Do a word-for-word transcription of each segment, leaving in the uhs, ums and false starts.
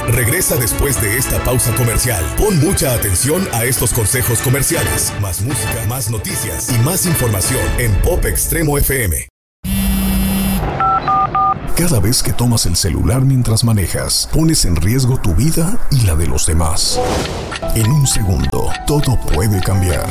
regresa después de esta pausa comercial. Pon mucha atención a estos consejos comerciales. Más música, más noticias y más información en Pop Extremo F M. Cada vez que tomas el celular mientras manejas, pones en riesgo tu vida y la de los demás. En un segundo, todo puede cambiar.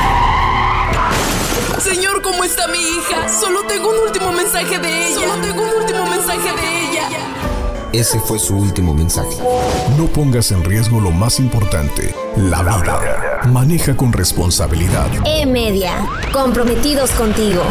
Señor, ¿cómo está mi hija? Solo tengo un último mensaje de ella. Solo tengo un último mensaje de ella. Ese fue su último mensaje. No pongas en riesgo lo más importante, la vida. Maneja con responsabilidad. E-Media, comprometidos contigo.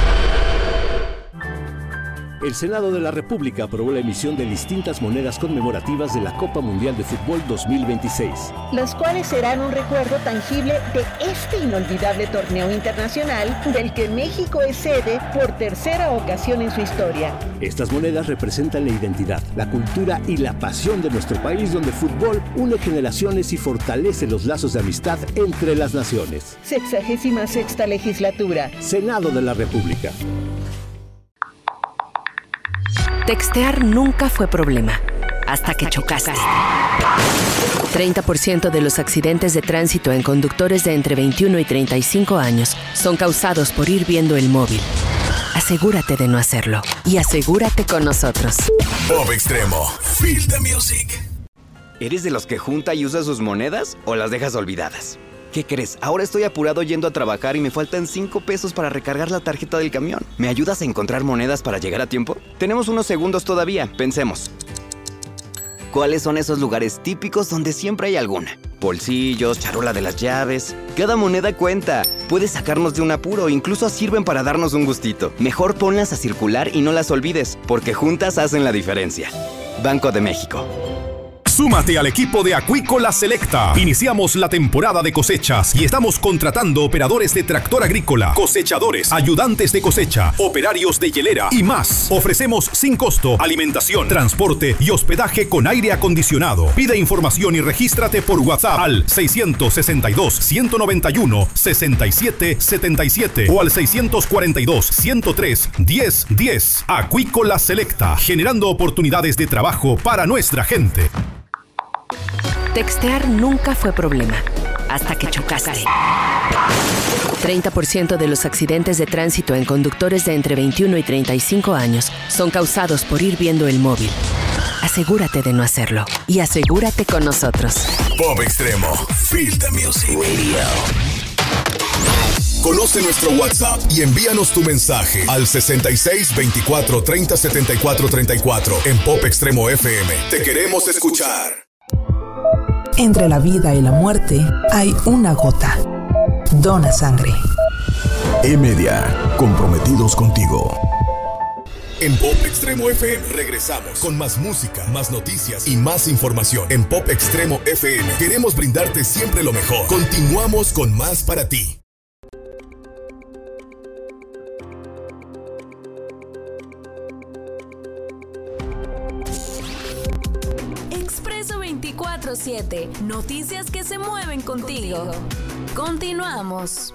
El Senado de la República aprobó la emisión de distintas monedas conmemorativas de la Copa Mundial de Fútbol dos mil veintiséis. Las cuales serán un recuerdo tangible de este inolvidable torneo internacional del que México es sede por tercera ocasión en su historia. Estas monedas representan la identidad, la cultura y la pasión de nuestro país, donde el fútbol une generaciones y fortalece los lazos de amistad entre las naciones. Sexagésima sexta legislatura. Senado de la República. Textear nunca fue problema, hasta que chocaste. treinta por ciento de los accidentes de tránsito en conductores de entre veintiuno y treinta y cinco años son causados por ir viendo el móvil. Asegúrate de no hacerlo y asegúrate con nosotros. Pop Extremo, feel the music. ¿Eres de los que junta y usa sus monedas o las dejas olvidadas? ¿Qué crees? Ahora estoy apurado yendo a trabajar y me faltan cinco pesos para recargar la tarjeta del camión. ¿Me ayudas a encontrar monedas para llegar a tiempo? Tenemos unos segundos todavía, pensemos. ¿Cuáles son esos lugares típicos donde siempre hay alguna? Bolsillos, charola de las llaves. Cada moneda cuenta. Puede sacarnos de un apuro, incluso sirven para darnos un gustito. Mejor ponlas a circular y no las olvides, porque juntas hacen la diferencia. Banco de México. Súmate al equipo de Acuícola Selecta. Iniciamos la temporada de cosechas y estamos contratando operadores de tractor agrícola, cosechadores, ayudantes de cosecha, operarios de hielera y más. Ofrecemos sin costo alimentación, transporte y hospedaje con aire acondicionado. Pide información y regístrate por WhatsApp al seiscientos sesenta y dos, ciento noventa y uno, sesenta y siete setenta y siete o al seiscientos cuarenta y dos, ciento tres, diez diez. Acuícola Selecta, generando oportunidades de trabajo para nuestra gente. Textear nunca fue problema, hasta que chocaste. treinta por ciento de los accidentes de tránsito en conductores de entre veintiuno y treinta y cinco años son causados por ir viendo el móvil. Asegúrate de no hacerlo y asegúrate con nosotros. Pop Extremo, feel the music. Radio. Conoce nuestro WhatsApp y envíanos tu mensaje al sesenta y seis, veinticuatro, treinta, setenta y cuatro, treinta y cuatro en Pop Extremo F M. Te queremos escuchar. Entre la vida y la muerte hay una gota. Dona sangre. E-Media, comprometidos contigo. En Pop Extremo F M regresamos con más música, más noticias y más información. En Pop Extremo F M queremos brindarte siempre lo mejor. Continuamos con más para ti. veinticuatro siete. Noticias que se mueven contigo. Continuamos.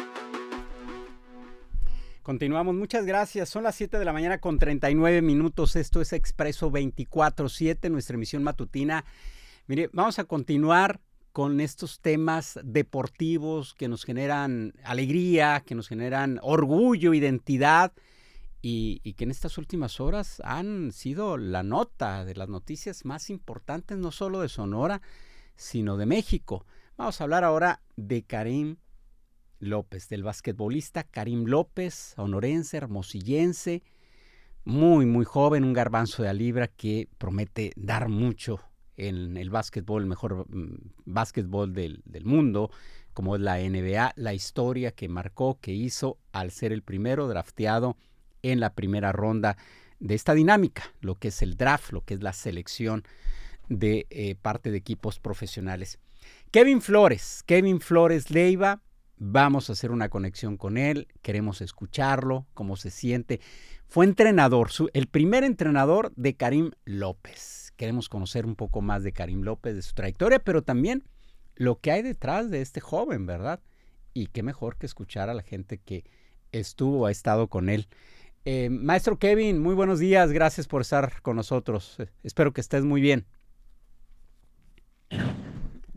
Continuamos, muchas gracias. Son las siete de la mañana con treinta y nueve minutos. Esto es Expreso veinticuatro siete, nuestra emisión matutina. Mire, vamos a continuar con estos temas deportivos que nos generan alegría, que nos generan orgullo, identidad. Y, y que en estas últimas horas han sido la nota de las noticias más importantes, no solo de Sonora, sino de México. Vamos a hablar ahora de Karim López, del basquetbolista Karim López, sonorense, hermosillense, muy, muy joven, un garbanzo de a libra que promete dar mucho en el básquetbol, el mejor mm, básquetbol del, del mundo, como es la N B A, la historia que marcó, que hizo al ser el primero drafteado en la primera ronda de esta dinámica, lo que es el draft, lo que es la selección de eh, parte de equipos profesionales. Kevin Flores, Kevin Flores Leiva, vamos a hacer una conexión con él, queremos escucharlo, cómo se siente. Fue entrenador, su, el primer entrenador de Karim López. Queremos conocer un poco más de Karim López, de su trayectoria, pero también lo que hay detrás de este joven, ¿verdad? Y qué mejor que escuchar a la gente que estuvo, ha estado con él. Eh, maestro Kevin, muy buenos días, gracias por estar con nosotros. Eh, espero que estés muy bien.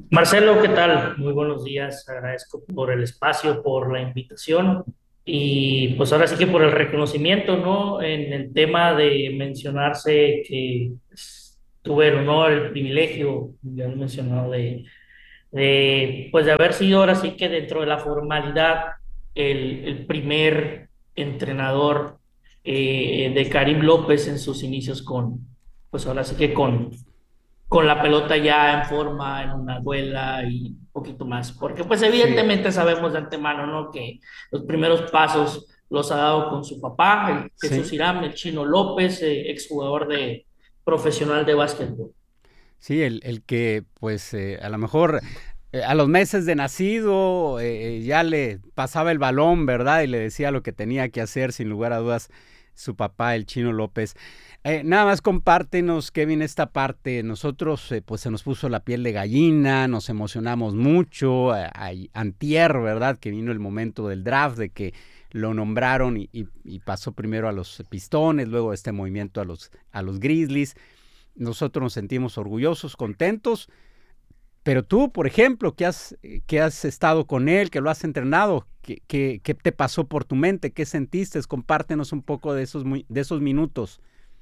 Marcelo, ¿qué tal? Muy buenos días. Agradezco por el espacio, por la invitación y pues ahora sí que por el reconocimiento, ¿no? En el tema de mencionarse que pues, tuve el honor, el privilegio, ya lo he mencionado, de, de, pues de haber sido ahora sí que dentro de la formalidad el, el primer entrenador eh, de Karim López en sus inicios con, pues ahora sí que con con la pelota ya en forma, en una duela y un poquito más. Porque pues Sí, evidentemente sabemos de antemano, ¿no? Que los primeros pasos los ha dado con su papá, el Jesús sí, Irán, el Chino López, eh, exjugador de profesional de básquetbol. sí, el, el que pues eh, a lo mejor eh, a los meses de nacido eh, ya le pasaba el balón, ¿verdad? Y le decía lo que tenía que hacer, sin lugar a dudas, su papá, el Chino López. Eh, nada más compártenos, Kevin, esta parte. Nosotros, eh, pues se nos puso la piel de gallina, nos emocionamos mucho. eh, ay- antier, ¿verdad? Que vino el momento del draft, de que lo nombraron y, y- y pasó primero a los Pistones, luego este movimiento a los, a los Grizzlies. Nosotros nos sentimos orgullosos, contentos, pero tú, por ejemplo, que has, eh, que has estado con él, que lo has entrenado, ¿qué, qué- qué te pasó por tu mente? ¿Qué sentiste? Compártenos un poco de esos, muy- de esos minutos.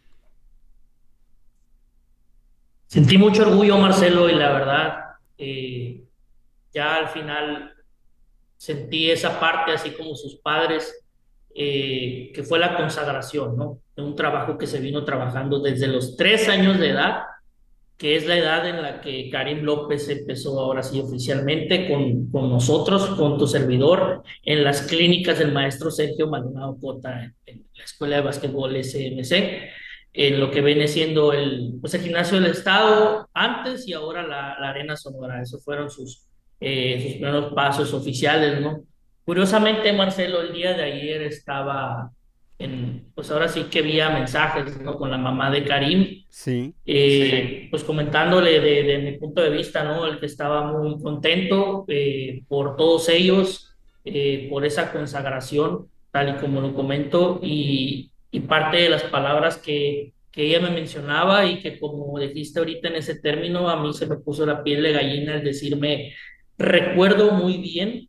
Sentí mucho orgullo, Marcelo, y la verdad, eh, ya al final sentí esa parte, así como sus padres, eh, que fue la consagración, ¿no? De un trabajo que se vino trabajando desde los tres años de edad, que es la edad en la que Karim López empezó ahora sí oficialmente con, con nosotros, con tu servidor, en las clínicas del maestro Sergio Maldonado Cota, en, en la Escuela de Básquetbol S M C, en lo que viene siendo el, pues el gimnasio del Estado antes y ahora la, la Arena Sonora. Esos fueron sus, eh, sus primeros pasos oficiales, ¿no? Curiosamente, Marcelo, el día de ayer estaba en, pues ahora sí que vía mensajes, ¿no? Con la mamá de Karim, Sí, eh, pues comentándole de, de mi punto de vista, ¿no? El que estaba muy contento eh, por todos ellos, eh, por esa consagración, tal y como lo comento, y, y parte de las palabras que, que ella me mencionaba y que como dijiste ahorita en ese término, a mí se me puso la piel de gallina al decirme, recuerdo muy bien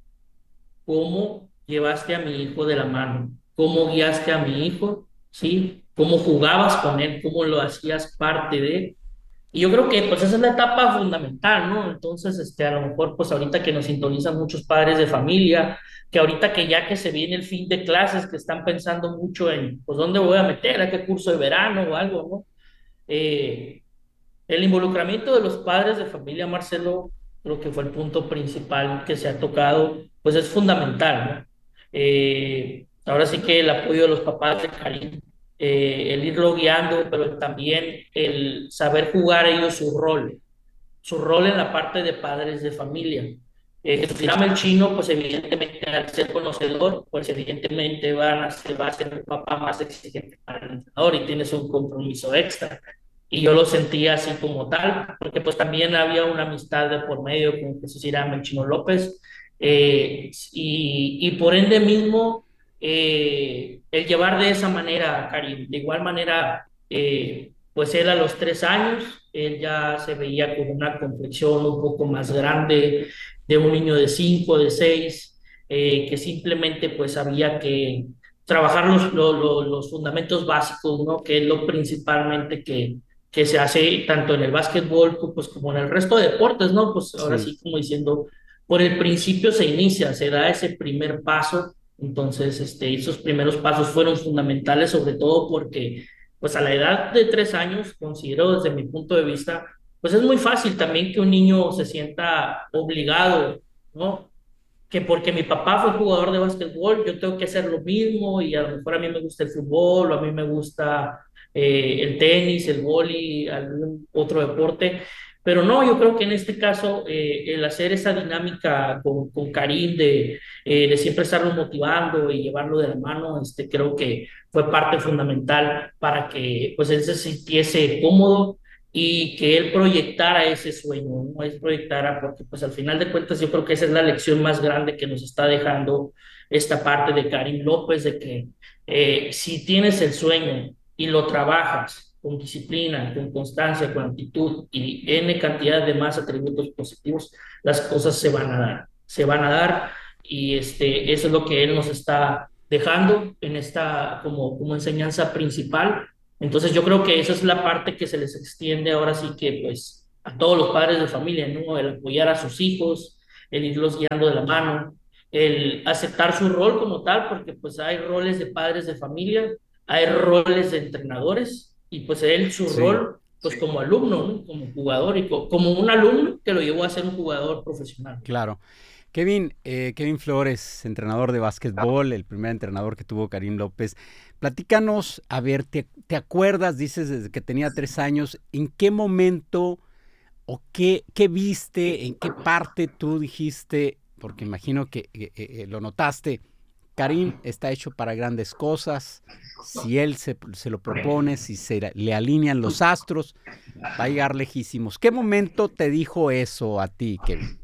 cómo llevaste a mi hijo de la mano, cómo guiaste a mi hijo, ¿sí? Cómo jugabas con él, cómo lo hacías parte de. Y yo creo que pues esa es la etapa fundamental, ¿no? Entonces, este, a lo mejor pues ahorita que nos sintonizan muchos padres de familia, que ahorita que ya que se viene el fin de clases, que están pensando mucho en, pues, ¿dónde voy a meter? ¿A qué curso de verano o algo, ¿no? Eh, el involucramiento de los padres de familia, Marcelo, creo que fue el punto principal que se ha tocado, pues es fundamental, ¿no? Eh, ahora sí que el apoyo de los papás de Karim, eh, el irlo guiando, pero también el saber jugar ellos su rol, su rol en la parte de padres de familia. Eh, Jesús Irán el Chino, pues evidentemente al ser conocedor, pues evidentemente van a, se va a ser el papá más exigente para el entrenador y tienes un compromiso extra. Y yo lo sentía así como tal, porque pues también había una amistad de por medio con Jesús Irán el Chino López, eh, y, y por ende mismo eh, el llevar de esa manera a Karim, de igual manera, eh, pues él a los tres años, él ya se veía con una complexión un poco más grande de un niño de cinco, de seis, eh, que simplemente pues había que trabajar los, los, los fundamentos básicos, ¿no? Que es lo principalmente que, que se hace tanto en el básquetbol pues, como en el resto de deportes, ¿no? Pues ahora sí. sí, como diciendo, por el principio se inicia, se da ese primer paso. Entonces, este, esos primeros pasos fueron fundamentales, sobre todo porque pues a la edad de tres años, considero desde mi punto de vista, pues es muy fácil también que un niño se sienta obligado, ¿no? Que porque mi papá fue jugador de básquetbol, yo tengo que hacer lo mismo y a lo mejor a mí me gusta el fútbol o a mí me gusta eh, el tenis, el vóley, algún otro deporte. Pero no, yo creo que en este caso eh, el hacer esa dinámica con, con Karim de, eh, de siempre estarlo motivando y llevarlo de la mano, este, creo que fue parte fundamental para que pues él se sintiese cómodo y que él proyectara ese sueño, ¿no? Él proyectara, porque pues al final de cuentas yo creo que esa es la lección más grande que nos está dejando esta parte de Karim López, de que eh, si tienes el sueño y lo trabajas con disciplina, con constancia, con actitud y N cantidad de más atributos positivos, las cosas se van a dar, se van a dar y este, eso es lo que él nos está dejando en esta como, como enseñanza principal. Entonces yo creo que esa es la parte que se les extiende ahora sí que pues a todos los padres de familia, ¿no? El apoyar a sus hijos, el irlos guiando de la mano, el aceptar su rol como tal, porque pues hay roles de padres de familia, hay roles de entrenadores, y pues él su sí, rol pues sí. como alumno, ¿no? Como jugador, y co como un alumno que lo llevó a ser un jugador profesional. Claro. Kevin, eh, Kevin Flores, entrenador de básquetbol, el primer entrenador que tuvo Karim López. Platícanos, a ver, ¿te, te acuerdas, dices, desde que tenía tres años, en qué momento o qué, qué viste, en qué parte tú dijiste, porque imagino que eh, eh, lo notaste, Karim está hecho para grandes cosas, si él se, se lo propone, si se le alinean los astros, va a llegar lejísimos. ¿Qué momento te dijo eso a ti, Kevin?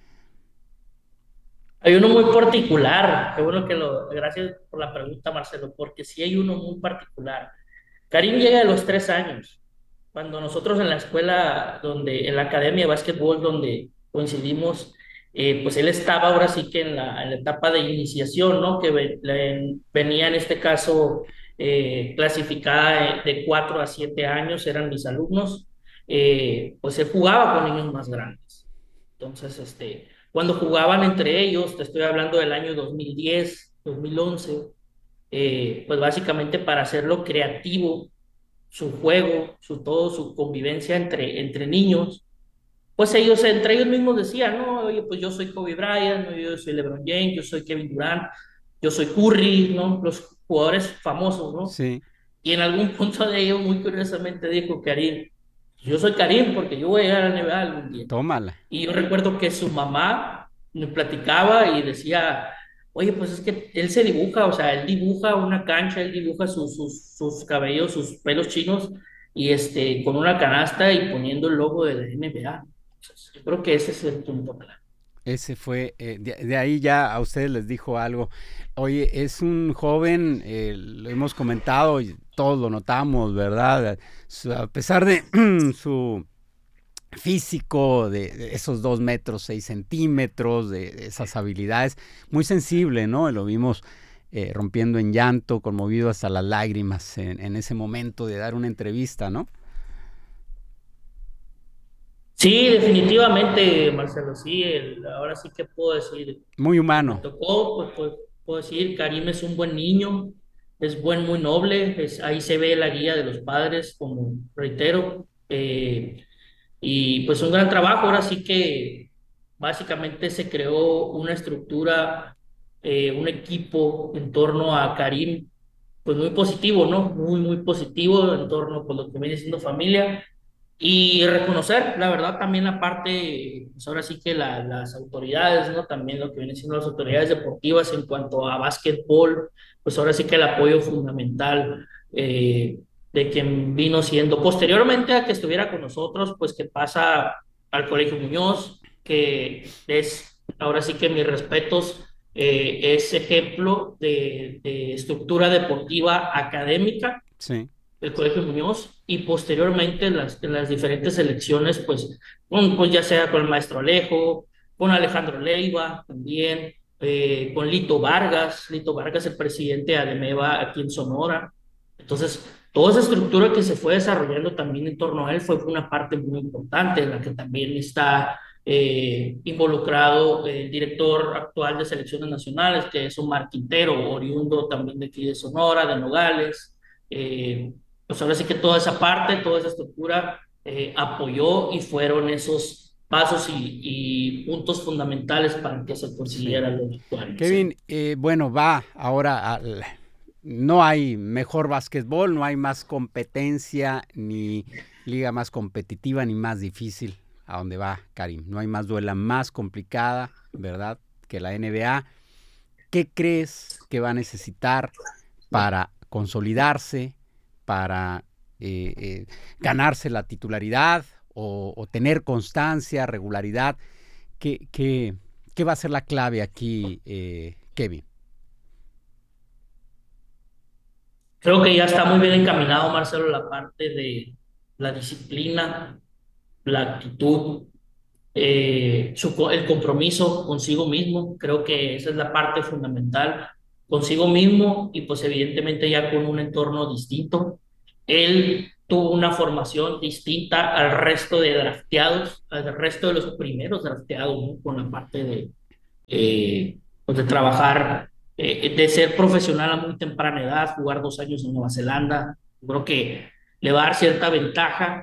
Hay uno muy particular, qué bueno que lo, gracias por la pregunta, Marcelo, porque sí hay uno muy particular. Karim llega a los tres años, cuando nosotros en la escuela, donde, en la academia de básquetbol donde coincidimos, eh, pues él estaba ahora sí que en la, en la etapa de iniciación, ¿no? Que ve, le, venía en este caso eh, clasificada de cuatro a siete años, eran mis alumnos, eh, pues él jugaba con niños más grandes. Entonces, este... cuando jugaban entre ellos, te estoy hablando del año dos mil diez, dos mil once, eh, pues básicamente para hacerlo creativo, su juego, su todo, su convivencia entre, entre niños, pues ellos, entre ellos mismos decían, no, oye, pues yo soy Kobe Bryant, no, yo soy LeBron James, yo soy Kevin Durant, yo soy Curry, ¿no? Los jugadores famosos, ¿no? Sí. Y en algún punto de ellos, muy curiosamente, dijo Karim, yo soy Karim porque yo voy a llegar a la N B A algún día. Tómala. Y yo recuerdo que su mamá me platicaba y decía, oye, pues es que él se dibuja, o sea, él dibuja una cancha, él dibuja sus, sus, sus cabellos, sus pelos chinos, y este, con una canasta y poniendo el logo de la N B A. Entonces, yo creo que ese es el punto claro. Ese fue, eh, de, de ahí ya a ustedes les dijo algo. Oye, es un joven, eh, lo hemos comentado y todos lo notamos, ¿verdad? Su, a pesar de su físico, de, de esos dos metros, seis centímetros, de, de esas habilidades, muy sensible, ¿no? Lo vimos eh, rompiendo en llanto, conmovido hasta las lágrimas en, en ese momento de dar una entrevista, ¿no? Sí, definitivamente, Marcelo, sí, el, ahora sí que puedo decir. Muy humano. Me tocó, pues, pues puedo decir, Karim es un buen niño, es buen, muy noble, es, ahí se ve la guía de los padres, como reitero, eh, y pues un gran trabajo, ahora sí que básicamente se creó una estructura, eh, un equipo en torno a Karim, pues muy positivo, ¿no? Muy, muy positivo en torno a lo que viene siendo familia. Y reconocer, la verdad, también la parte, pues ahora sí que la, las autoridades, ¿no? También lo que vienen siendo las autoridades deportivas en cuanto a básquetbol, pues ahora sí que el apoyo fundamental eh, de quien vino siendo, posteriormente a que estuviera con nosotros, pues que pasa al Colegio Muñoz, que es, ahora sí que mis respetos, eh, es ejemplo de, de estructura deportiva académica. Sí. El Colegio Muñoz, y posteriormente en las, en las diferentes selecciones, pues, con, pues ya sea con el maestro Alejo, con Alejandro Leiva también, eh, con Lito Vargas, Lito Vargas, el presidente de ADEMEVA aquí en Sonora. Entonces, toda esa estructura que se fue desarrollando también en torno a él fue una parte muy importante, en la que también está eh, involucrado el director actual de selecciones nacionales, que es Omar Quintero, oriundo también de aquí de Sonora, de Nogales. Eh, Pues ahora sí que toda esa parte, toda esa estructura eh, apoyó y fueron esos pasos y, y puntos fundamentales para que se consiguiera sí. lo actual. Kevin, eh, bueno, va ahora, al, no hay mejor básquetbol, no hay más competencia, ni liga más competitiva, ni más difícil a donde va Karim. No hay más duela más complicada, ¿verdad?, que la N B A. ¿Qué crees que va a necesitar para consolidarse, para eh, eh, ganarse la titularidad o, o tener constancia, regularidad? ¿Qué, qué, qué va a ser la clave aquí, eh, Kevin? Creo que ya está muy bien encaminado, Marcelo, la parte de la disciplina, la actitud, eh, su, co- el compromiso consigo mismo. Creo que esa es la parte fundamental, consigo mismo y pues evidentemente ya con un entorno distinto. Él tuvo una formación distinta al resto de drafteados, al resto de los primeros drafteados, ¿no? Con la parte de, eh, pues de trabajar, eh, de ser profesional a muy temprana edad, jugar dos años en Nueva Zelanda. Creo que le va a dar cierta ventaja